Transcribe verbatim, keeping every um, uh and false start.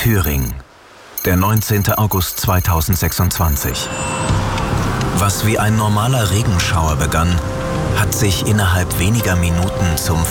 Thüringen, der neunzehnte August zweitausendsechsundzwanzig. Was wie ein normaler Regenschauer begann, hat sich innerhalb weniger Minuten zum